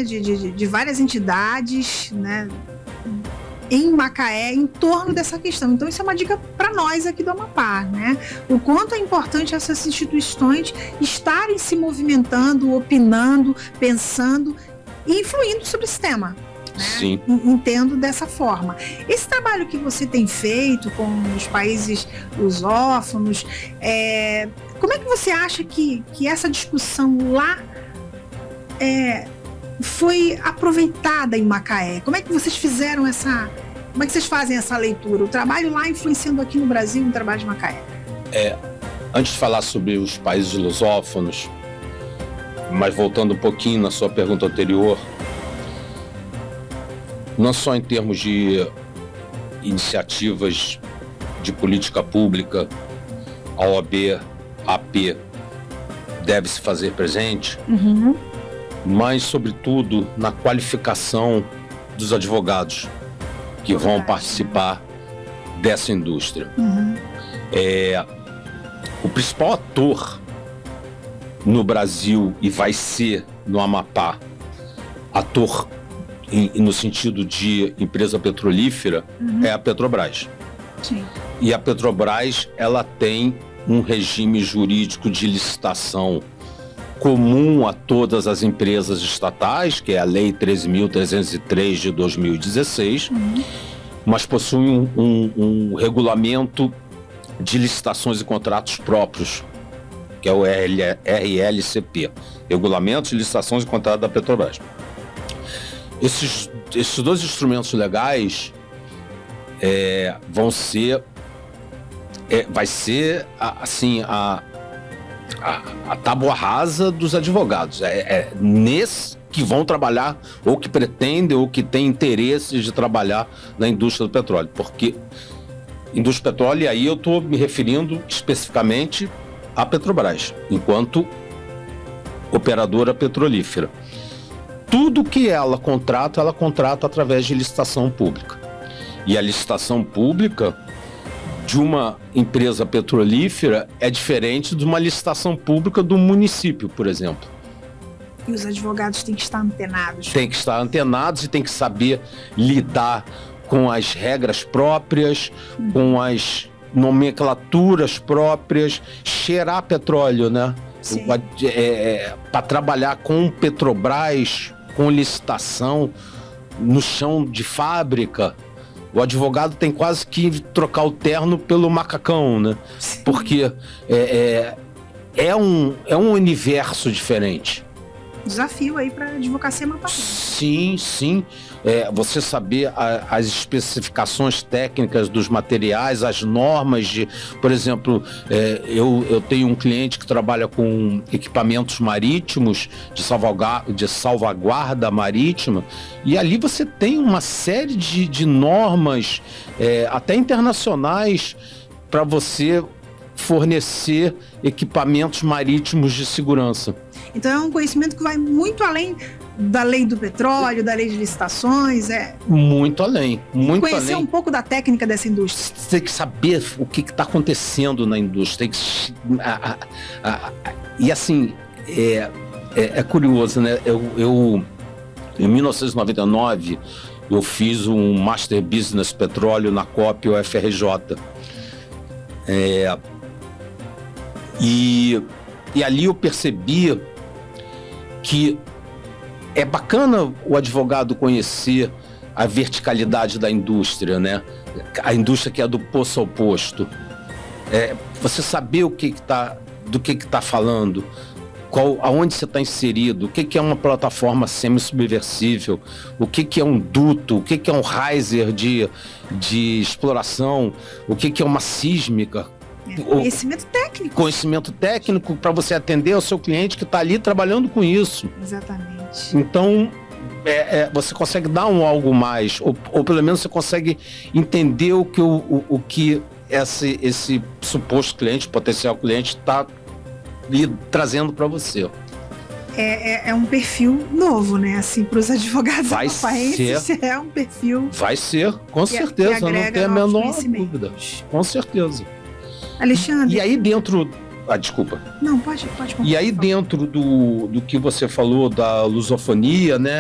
né, de várias entidades, né, em Macaé, em torno dessa questão. Então, isso é uma dica para nós aqui do Amapá, né? O quanto é importante essas instituições estarem se movimentando, opinando, pensando e influindo sobre o sistema. Né? Sim. Entendo dessa forma. Esse trabalho que você tem feito com os países lusófonos, como é que você acha que essa discussão lá foi aproveitada em Macaé? Como é que vocês fizeram como é que vocês fazem essa leitura? O trabalho lá influenciando aqui no Brasil o trabalho de Macaé? Antes de falar sobre os países lusófonos, mas voltando um pouquinho na sua pergunta anterior, não só em termos de iniciativas de política pública, a OAB, a AP deve se fazer presente, mas, sobretudo, na qualificação dos advogados que vão participar dessa indústria. O principal ator no Brasil, e vai ser no Amapá, ator no sentido de empresa petrolífera, é a Petrobras. Sim. E a Petrobras, ela tem um regime jurídico de licitação comum a todas as empresas estatais, que é a Lei 13.303 de 2016, mas possui um regulamento de licitações e contratos próprios, que é o RLCP, Regulamento de Licitações e Contratos da Petrobras. Esses dois instrumentos legais vai ser assim a tábua rasa dos advogados. Nesse que vão trabalhar, ou que pretendem, ou que têm interesse de trabalhar na indústria do petróleo. Porque indústria do petróleo, e aí eu estou me referindo especificamente à Petrobras, enquanto operadora petrolífera. Tudo que ela contrata através de licitação pública. E a licitação pública de uma empresa petrolífera é diferente de uma licitação pública do município, por exemplo. E os advogados têm que estar antenados. Tem que estar antenados e tem que saber lidar com as regras próprias, com as nomenclaturas próprias, cheirar petróleo, né? Para trabalhar com Petrobras, com licitação, no chão de fábrica, o advogado tem quase que trocar o terno pelo macacão, né? Sim. Porque é um universo diferente. Desafio aí para a advocacia mapaense. Sim. Você saber as especificações técnicas dos materiais, as normas de... Por exemplo, eu tenho um cliente que trabalha com equipamentos marítimos, de salvaguarda marítima, e ali você tem uma série de normas, até internacionais, para você fornecer equipamentos marítimos de segurança. Então é um conhecimento que vai muito além da lei do petróleo, da lei de licitações. Muito além. Conhecer um pouco da técnica dessa indústria. Você tem que saber o que está acontecendo na indústria. E assim, é curioso, né? Eu, em 1999, eu fiz um Master Business Petróleo na COP UFRJ. E ali eu percebi que é bacana o advogado conhecer a verticalidade da indústria, né? A indústria que é do poço ao posto. Você saber do que está falando, aonde você está inserido, o que é uma plataforma semi-subversível, o que é um duto, o que é um riser de exploração, o que é uma sísmica. Conhecimento técnico. Conhecimento técnico para você atender ao seu cliente que está ali trabalhando com isso. Exatamente. Então, você consegue dar algo mais, ou pelo menos você consegue entender o que esse suposto cliente, potencial cliente, está lhe trazendo para você. É um perfil novo, né? Assim, para os advogados mapaenses, é um perfil. Vai ser, com certeza, não tem a menor dúvida. Com certeza. Alexandre. E aí dentro... desculpa. Não, pode E aí dentro do que você falou da lusofonia, né?